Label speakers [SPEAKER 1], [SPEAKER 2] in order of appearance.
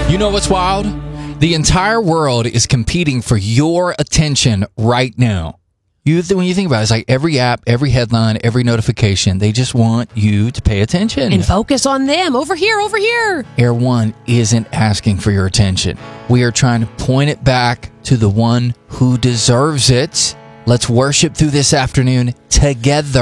[SPEAKER 1] You know what's wild? The entire world is competing for your attention right now. When you think about it, it's like every app, every headline, every notification, they just want you to pay attention.
[SPEAKER 2] And focus on them. Over here, over here.
[SPEAKER 1] Air One isn't asking for your attention. We are trying to point it back to the one who deserves it. Let's worship through this afternoon together.